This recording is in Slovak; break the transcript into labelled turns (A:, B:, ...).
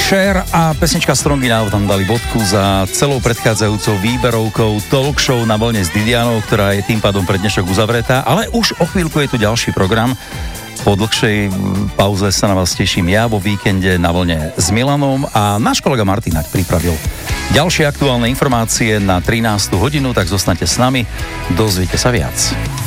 A: Cher a pesnička Strong Enough tam dali bodku za celou predchádzajúcou výberovkou talk show na vlne s Didianou, ktorá je tým pádom pre dnešok uzavretá, ale už o chvíľku je tu ďalší program. Po dlhšej pauze sa na vás teším ja vo víkende na vlne s Milanom a náš kolega Martinák pripravil ďalšie aktuálne informácie na 13. hodinu, tak zostanete s nami, dozviete sa viac.